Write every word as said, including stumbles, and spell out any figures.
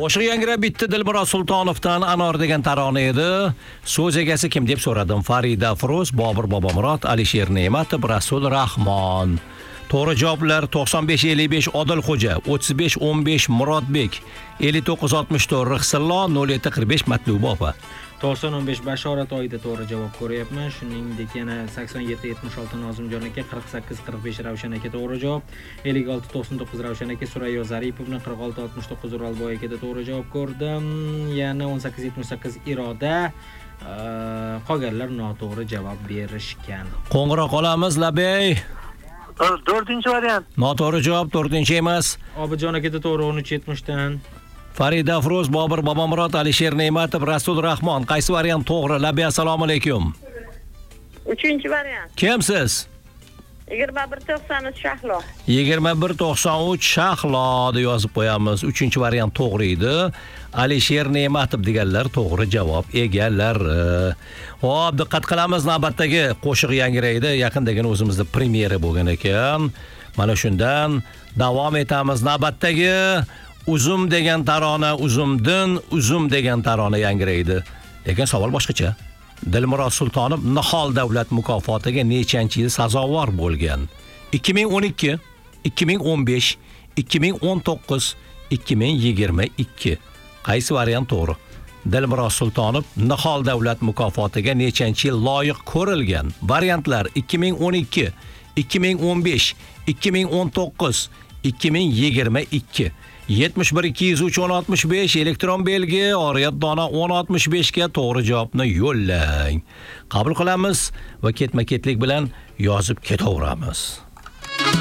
Qo'shiq yangrab bitti Dilmurod Sultonovdan Anor degan tarona edi. So'z egasi kim deb so'radim. Farida Afroz, Bobur Bobomurod, Alisher Ne'matov, Rasul Rahmon. To'g'ri javoblar to'qson besh ellik besh Odilxo'ja, o'ttiz besh o'n besh Murodbek, ellik to'qqiz oltmish to'rt Rixsillo, nol yetti qirq besh Matluba opa. to'qson o'n besh Bashorat oyida to'g'ri javob ko'ryapman. Shuningdek yana sakson yetti yetmish olti Nozimjon aka, qirq sakkiz qirq besh Ravshan aka to'g'ri javob. ellik olti to'qson to'qqiz Ravshan aka, Surayyo Zaripovni qirq olti oltmish to'qqiz O'rolboy akada to'g'ri javob ko'rdim. Yana o'n sakkiz yetmish sakkiz Iroda. Qolganlar noto'g'ri javob berishgan. Qo'ng'iroq olamiz Labey. to'rtinchi variant. Noto'g'ri javob to'rtinchi emas. Obijon akada to'g'ri o'n uch yetmish dan. Farida Afroz, Bobur Bobomurod, Alisher Ne'matov, Rasul Rahmon. Qaysi variant to'g'ri? Labey, assalomu alaykum. Uchinchi variant. Kimsiz? yigirma bir to'qson uch Shahlo. yigirma bir to'qson uch Shahlo deb yozib qo'yamiz. Uchinchi variant to'g'ri edi. Alisher Ne'matov deganlar to'g'ri javob egalar. Xo'p, diqqat qilamiz, navbatdagi qo'shiq yangraydi. Yaqindagina o'zimizda premyera bo'lgan ekan. Mana shundan davom etamiz. Navbatdagi Uzum degan tarona, uzumdin, uzum degan tarona yangraydi. Lekin savol boshqacha. Dilmurod Sultonov Nihol davlat mukofotiga nechanchi yil sazovor bo'lgan? ikki ming o'n ikki, ikki ming o'n besh, ikki ming o'n to'qqiz, ikki ming yigirma ikki. Qaysi variant to'g'ri? Dilmurod Sultonov Nihol davlat mukofotiga nechanchi yil loyiq ko'rilgan? Variantlar ikki ming o'n ikki, ikki ming o'n besh, ikki ming o'n to'qqiz, ikki ming yigirma ikki. yetmish bir ikki yuz uch o'n oltmish besh elektron belgi oriyat dona o'n oltmish besh ga to'g'ri javobni yo'llang. Qabul qilamiz va ketma-ketlik bilan yozib ketaveramiz.